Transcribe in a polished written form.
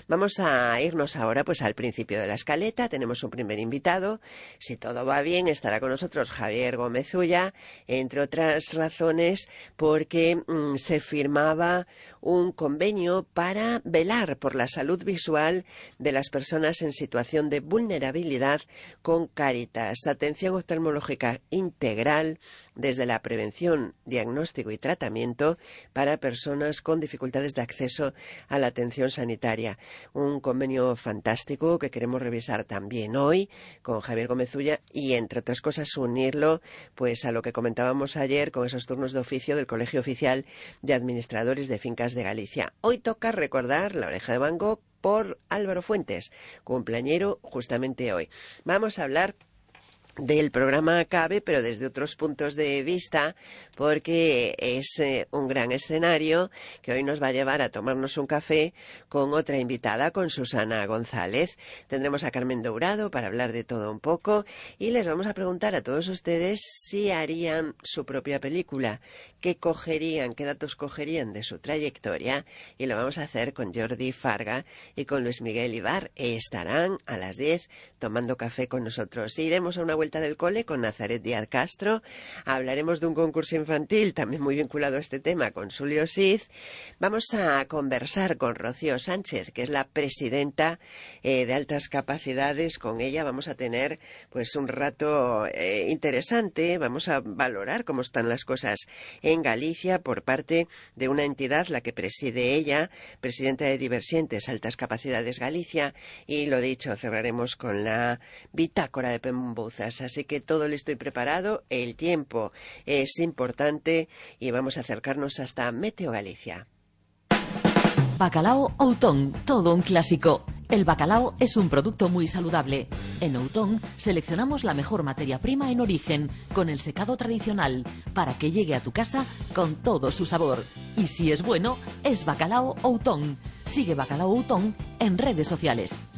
Vamos a irnos ahora pues al principio de la escaleta. Tenemos un primer invitado. Si todo va bien, estará con nosotros Javier Gómez Ulla, entre otras razones porque se firmaba un convenio para velar por la salud visual de las personas en situación de vulnerabilidad con Cáritas. Atención oftalmológica integral desde la prevención, diagnóstico y tratamiento para personas con dificultades de acceso a la atención sanitaria. Un convenio fantástico que queremos revisar también hoy con Javier Gómez Ulla y, entre otras cosas, unirlo pues a lo que comentábamos ayer con esos turnos de oficio del Colegio Oficial de Administradores de Fincas de Galicia. Hoy toca recordar La Oreja de Van Gogh por Álvaro Fuentes, cumpleañero justamente hoy. Vamos a hablar del programa CABE, pero desde otros puntos de vista, porque es un gran escenario que hoy nos va a llevar a tomarnos un café con otra invitada, con Susana González. Tendremos a Carmen Dourado para hablar de todo un poco y les vamos a preguntar a todos ustedes si harían su propia película, qué cogerían, qué datos cogerían de su trayectoria, y lo vamos a hacer con Jordi Farga y con Luis Miguel Ibar. Estarán a las 10 tomando café con nosotros. Iremos a una vuelta del cole con Nazaret Díaz Castro, hablaremos de un concurso infantil también muy vinculado a este tema con Sulio Cid. Vamos a conversar con Rocío Sánchez, que es la presidenta de Altas Capacidades. Con ella vamos a tener pues un rato interesante. Vamos a valorar cómo están las cosas en Galicia por parte de una entidad, la que preside ella, presidenta de Diversientes Altas Capacidades Galicia, y lo dicho, cerraremos con la bitácora de Pembuzas. Así que todo listo y preparado, el tiempo es importante y vamos a acercarnos hasta Meteo Galicia. Bacalao Outón, todo un clásico. El bacalao es un producto muy saludable. En Outón seleccionamos la mejor materia prima en origen, con el secado tradicional, para que llegue a tu casa con todo su sabor. Y si es bueno, es Bacalao Outón. Sigue Bacalao Outón en redes sociales.